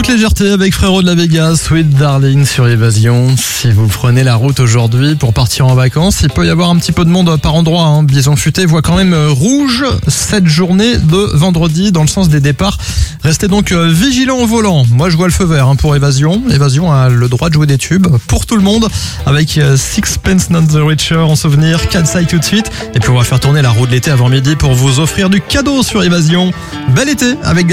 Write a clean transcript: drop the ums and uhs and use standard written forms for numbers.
légèreté avec Frérot de la Vega, Sweet Darling sur Évasion. Si vous prenez la route aujourd'hui pour partir en vacances, il peut y avoir un petit peu de monde par endroit. Bison Futé voit quand même rouge cette journée de vendredi dans le sens des départs. Restez donc vigilants au volant. Moi je vois le feu vert pour Évasion. Évasion a le droit de jouer des tubes pour tout le monde avec Sixpence None the Richer en souvenir, Kansai tout de suite. Et puis on va faire tourner la roue de l'été avant midi pour vous offrir du cadeau sur Évasion. Bel été avec